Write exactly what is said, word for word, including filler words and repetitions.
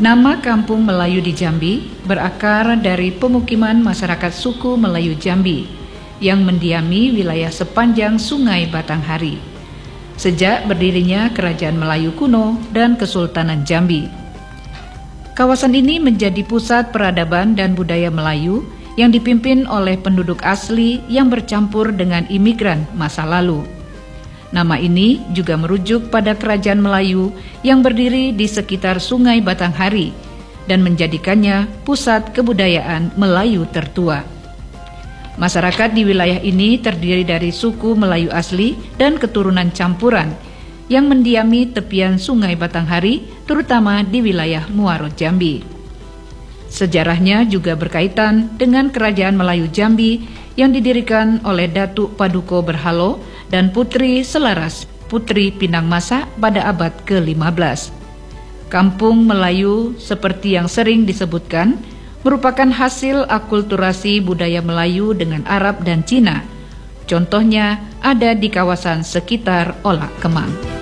Nama Kampung Melayu di Jambi berakar dari pemukiman masyarakat suku Melayu Jambi yang mendiami wilayah sepanjang Sungai Batanghari sejak berdirinya Kerajaan Melayu kuno dan Kesultanan Jambi. Kawasan ini menjadi pusat peradaban dan budaya Melayu yang dipimpin oleh penduduk asli yang bercampur dengan imigran masa lalu. Nama ini juga merujuk pada kerajaan Melayu yang berdiri di sekitar Sungai Batanghari dan menjadikannya pusat kebudayaan Melayu tertua. Masyarakat di wilayah ini terdiri dari suku Melayu asli dan keturunan campuran yang mendiami tepian Sungai Batanghari, terutama di wilayah Muaro Jambi. Sejarahnya juga berkaitan dengan Kerajaan Melayu Jambi yang didirikan oleh Datuk Paduka Berhalo dan Putri Selaras, Putri Pinang Masa pada abad ke lima belas. Kampung Melayu seperti yang sering disebutkan merupakan hasil akulturasi budaya Melayu dengan Arab dan Cina. Contohnya ada di kawasan sekitar Olak Kemang.